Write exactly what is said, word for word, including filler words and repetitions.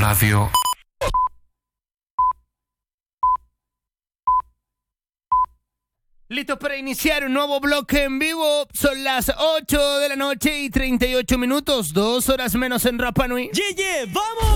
Radio. Listos para iniciar un nuevo bloque en vivo. Son las ocho de la noche y treinta y ocho minutos, dos horas menos en Rapa Nui. ¡Yeah, yeah! ¡Vamos!